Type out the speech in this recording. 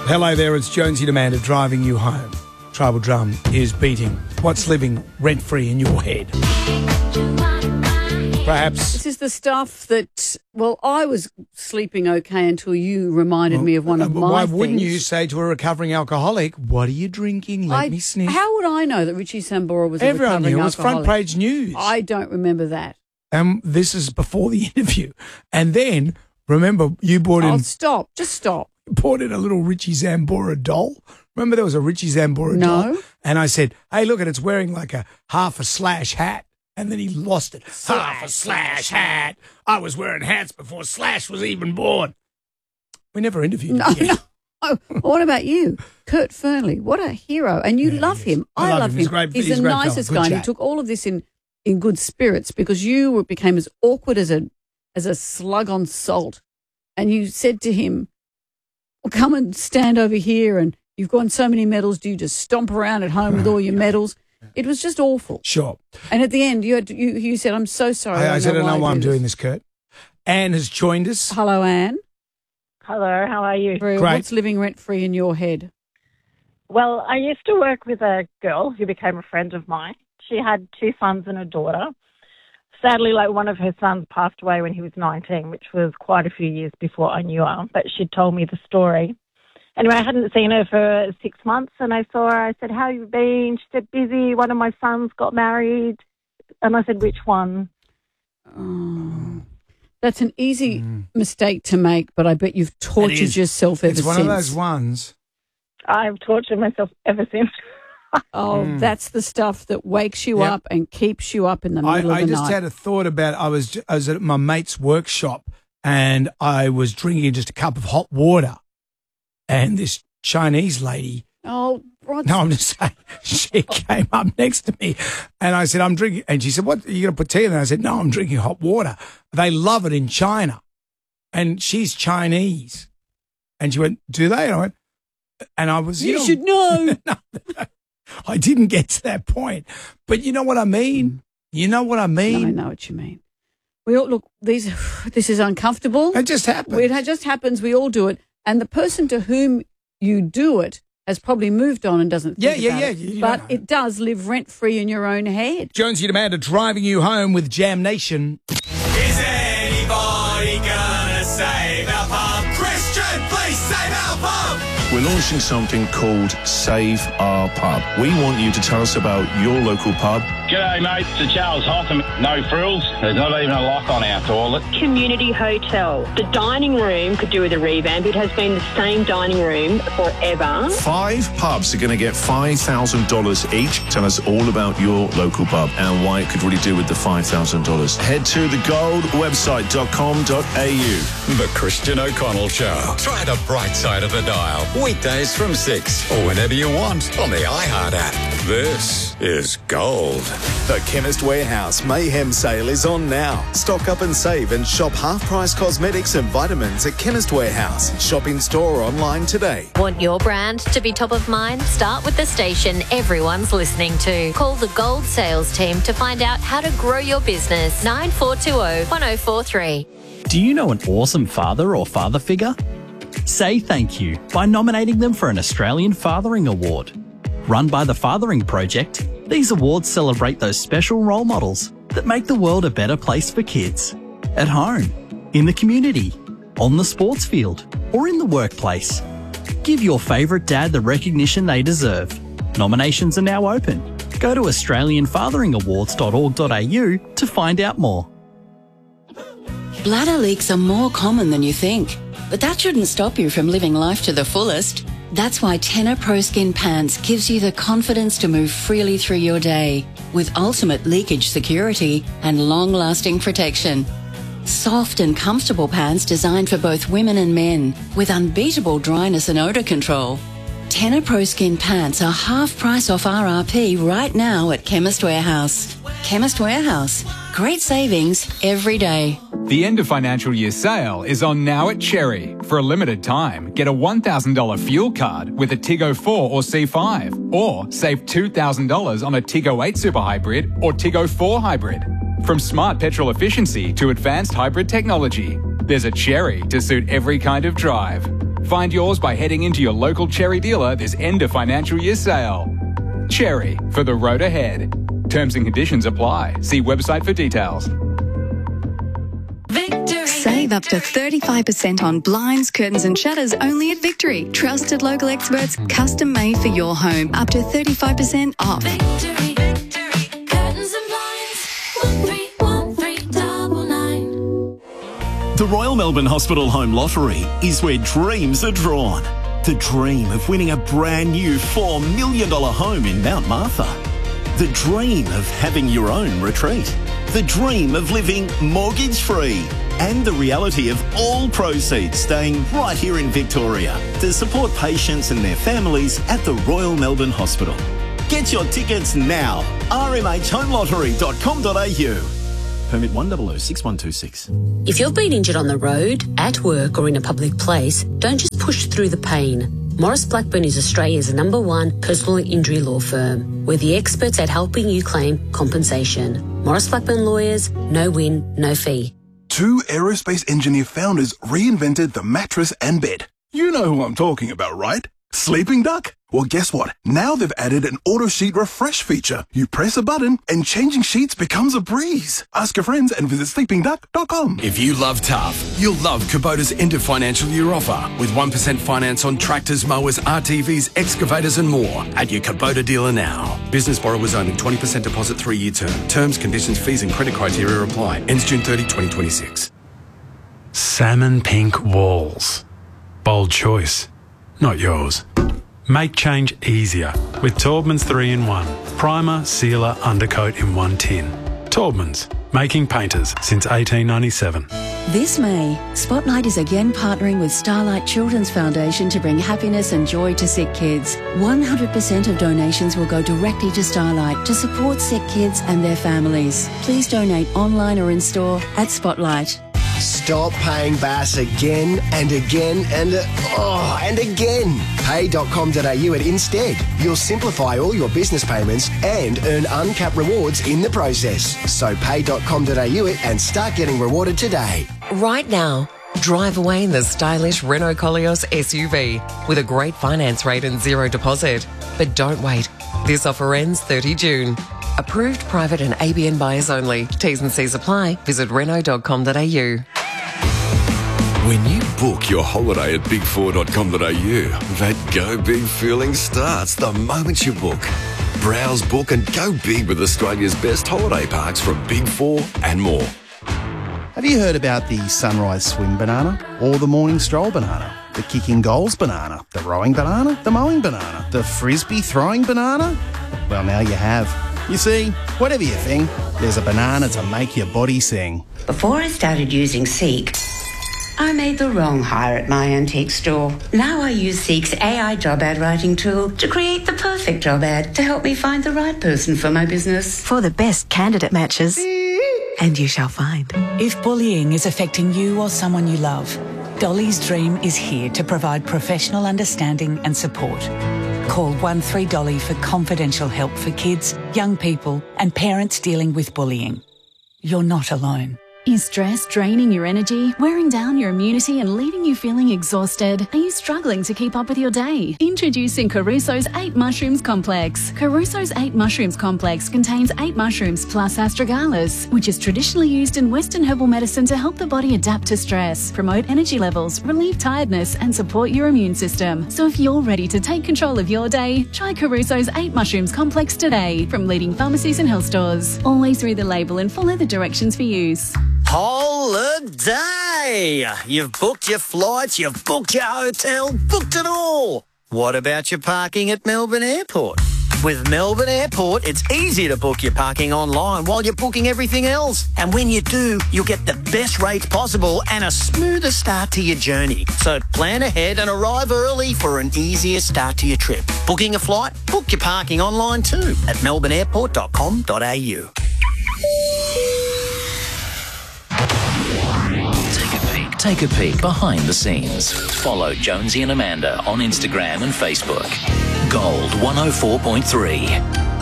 Hello there, it's Jonesy Demanda driving you home. Tribal Drum is beating what's living rent-free in your head. Perhaps. This is the stuff that, well, I was sleeping okay until you reminded me of one of my Why things. wouldn't you say to a recovering alcoholic, what are you drinking? Let me sniff. How would I know that Richie Sambora was Everyone a recovering knew. It was alcoholic? front page news. I don't remember that. This is before the interview. And then, remember, you brought in... Oh, stop. Just stop. Brought in a little Richie Zambora doll. Remember there was a Richie Zambora doll? No. And I said, hey, look, it's wearing like a half a slash hat. And then he lost it. Half a slash hat. I was wearing hats before Slash was even born. We never interviewed him again. No. What about you? Kurt Fernley, what a hero. And you love him. I love him. He's great. He's the nicest guy. And he took all of this in good spirits because you became as awkward as a slug on salt. And you said to him, well, come and stand over here and you've won so many medals. Do you just stomp around at home with all your medals? It was just awful. Sure. And at the end, you said, I'm so sorry. I said, I don't know why I'm doing this, Kurt. Anne has joined us. Hello, Anne. Hello, how are you? Great. What's living rent-free in your head? Well, I used to work with a girl who became a friend of mine. She had 2 sons and a daughter. Sadly, one of her sons passed away when he was 19, which was quite a few years before I knew her, but she told me the story. Anyway, I hadn't seen her for 6 months, and I saw her. I said, how you been? She said, busy. One of my sons got married. And I said, which one? Oh, that's an easy mistake to make, but I bet you've tortured yourself ever since. It's one of those ones. I've tortured myself ever since. That's the stuff that wakes you up and keeps you up in the middle of the night. I just had a thought about, I was at my mate's workshop, and I was drinking just a cup of hot water. And this Chinese lady. Oh, Rod. No, I'm just saying. She came up next to me and I said, I'm drinking. And she said, what? Are you going to put tea in there? I said, no, I'm drinking hot water. They love it in China. And she's Chinese. And she went, do they? And I went, and I was, you should know. No, I didn't get to that point. But you know what I mean? You know what I mean? No, I know what you mean. We all, look, this is uncomfortable. It just happens. It just happens. We all do it. And the person to whom you do it has probably moved on and doesn't think about it. But it does live rent-free in your own head. Jonesy Demanda driving you home with Jam Nation. Is anybody gonna save our pub? Christian, please save our pub! We're launching something called Save Our Pub. We want you to tell us about your local pub. G'day, mate. It's Charles Hotham. No frills. There's not even a lock on our toilet. Community hotel. The dining room could do with a revamp. It has been the same dining room forever. 5 pubs are going to get $5,000 each. Tell us all about your local pub and why it could really do with the $5,000. Head to thegoldwebsite.com.au. The Christian O'Connell Show. Try the bright side of the dial. Weekdays from 6 or whenever you want on the iHeart app. This is Gold. The Chemist Warehouse Mayhem Sale is on now. Stock up and save and shop half-price cosmetics and vitamins at Chemist Warehouse. Shop in store or online today. Want your brand to be top of mind? Start with the station everyone's listening to. Call the Gold Sales Team to find out how to grow your business. 9420-1043. Do you know an awesome father or father figure? Say thank you by nominating them for an Australian Fathering Award. Run by the Fathering Project, these awards celebrate those special role models that make the world a better place for kids. At home, in the community, on the sports field, or in the workplace. Give your favourite dad the recognition they deserve. Nominations are now open. Go to australianfatheringawards.org.au to find out more. Bladder leaks are more common than you think, but that shouldn't stop you from living life to the fullest. That's why Tenor Pro Skin Pants gives you the confidence to move freely through your day with ultimate leakage security and long-lasting protection. Soft and comfortable pants designed for both women and men with unbeatable dryness and odour control. Tenor Pro Skin Pants are half price off RRP right now at Chemist Warehouse. Chemist Warehouse. Great savings every day. The end of financial year sale is on now at Cherry. For a limited time, get a $1,000 fuel card with a Tiggo 4 or C5, or save $2,000 on a Tiggo 8 Super Hybrid or Tiggo 4 Hybrid. From smart petrol efficiency to advanced hybrid technology, there's a Cherry to suit every kind of drive. Find yours by heading into your local Cherry dealer this end of financial year sale. Cherry, for the road ahead. Terms and conditions apply. See website for details. Save up to 35% on blinds, curtains and shutters only at Victory. Trusted local experts, custom made for your home. Up to 35% off. Victory, curtains and blinds, 131399. The Royal Melbourne Hospital Home Lottery is where dreams are drawn. The dream of winning a brand new $4 million home in Mount Martha. The dream of having your own retreat. The dream of living mortgage-free. And the reality of all proceeds staying right here in Victoria to support patients and their families at the Royal Melbourne Hospital. Get your tickets now. rmhhomelottery.com.au. Permit 1006126. If you've been injured on the road, at work or in a public place, don't just push through the pain. Morris Blackburn is Australia's #1 personal injury law firm. We're the experts at helping you claim compensation. Morris Blackburn Lawyers, no win, no fee. 2 aerospace engineer founders reinvented the mattress and bed. You know who I'm talking about, right? Sleeping Duck? Well, guess what? Now they've added an auto sheet refresh feature. You press a button and changing sheets becomes a breeze. Ask your friends and visit sleepingduck.com. If you love tough, you'll love Kubota's end of financial year offer with 1% finance on tractors, mowers, RTVs, excavators and more at your Kubota dealer now. Business borrowers only, 20% deposit, 3-year term. Terms, conditions, fees and credit criteria apply. Ends June 30, 2026. Salmon pink walls. Bold choice, not yours. Make change easier with Taubman's 3-in-1. Primer, sealer, undercoat in one tin. Taubman's, making painters since 1897. This May, Spotlight is again partnering with Starlight Children's Foundation to bring happiness and joy to sick kids. 100% of donations will go directly to Starlight to support sick kids and their families. Please donate online or in store at Spotlight. Stop paying Bass again and again and again. Pay.com.au at Instead. You'll simplify all your business payments and earn uncapped rewards in the process. So pay.com.au and start getting rewarded today. Right now, drive away in the stylish Renault Koleos SUV with a great finance rate and zero deposit. But don't wait. This offer ends 30 June. Approved private and ABN buyers only. T's and C's apply. Visit renault.com.au. When you book your holiday at big4.com.au, that go big feeling starts the moment you book. Browse, book and go big with Australia's best holiday parks from Big 4 and more. Have you heard about the sunrise swim banana or the morning stroll banana? The kicking goals banana, the rowing banana, the mowing banana, the frisbee throwing banana? Well, now you have. You see, whatever you think, there's a banana to make your body sing. Before I started using Seek, I made the wrong hire at my antique store. Now I use Seek's AI job ad writing tool to create the perfect job ad to help me find the right person for my business. For the best candidate matches. And you shall find. If bullying is affecting you or someone you love, Dolly's Dream is here to provide professional understanding and support. Call 13Dolly for confidential help for kids, young people and parents dealing with bullying. You're not alone. Is stress draining your energy, wearing down your immunity and leaving you feeling exhausted? Are you struggling to keep up with your day? Introducing Caruso's 8 Mushrooms Complex. Caruso's 8 Mushrooms Complex contains 8 mushrooms plus astragalus, which is traditionally used in Western herbal medicine to help the body adapt to stress, promote energy levels, relieve tiredness and support your immune system. So if you're ready to take control of your day, try Caruso's 8 Mushrooms Complex today from leading pharmacies and health stores. Always read the label and follow the directions for use. Holiday! You've booked your flights, you've booked your hotel, booked it all. What about your parking at Melbourne Airport? With Melbourne Airport, it's easy to book your parking online while you're booking everything else. And when you do, you'll get the best rates possible and a smoother start to your journey. So plan ahead and arrive early for an easier start to your trip. Booking a flight? Book your parking online too at melbourneairport.com.au. Take a peek behind the scenes. Follow Jonesy and Amanda on Instagram and Facebook. Gold 104.3.